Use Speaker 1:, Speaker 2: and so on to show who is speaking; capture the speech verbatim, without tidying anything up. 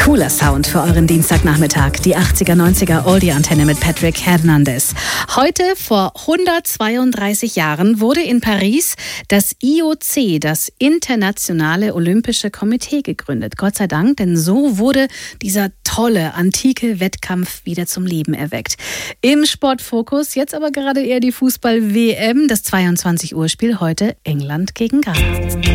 Speaker 1: Cooler Sound für euren Dienstagnachmittag. Die achtziger, neunziger Oldie-Antenne mit Patrick Hernandez. Heute vor hundertzweiunddreißig Jahren wurde in Paris das I O C, das Internationale Olympische Komitee, gegründet. Gott sei Dank, denn so wurde dieser tolle, antike Wettkampf wieder zum Leben erweckt. Im Sportfokus jetzt aber gerade eher die Fußball-W M, das zweiundzwanzig Uhr Spiel heute England gegen Ghana.